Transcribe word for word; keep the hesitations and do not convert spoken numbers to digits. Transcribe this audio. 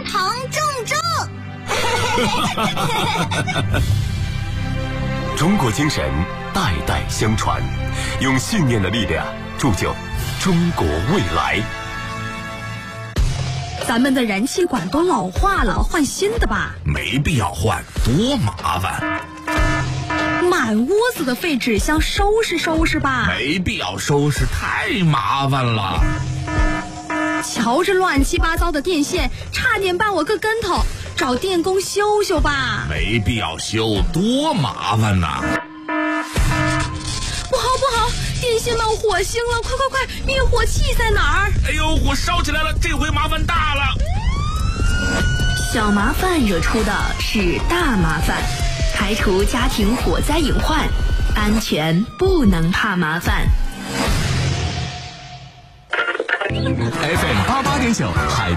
堂正正。 中国精神代代相传，用信念的力量铸就中国未来。 咱们的燃气管都老化了，换新的吧。 没必要换，多麻烦。 满屋子的废纸箱，收拾收拾吧。 没必要收拾，太麻烦了。 瞧这乱七八糟的电线，差点绊我个跟头，找电工修修吧。 没必要修，多麻烦呐。 不好不好，电线冒火星了，快快快，灭火器在哪儿？ 哎呦，火烧起来了，这回麻烦大了。 小麻烦惹出的是大麻烦，排除家庭火灾隐患，安全不能怕麻烦。 F M 八八点九海。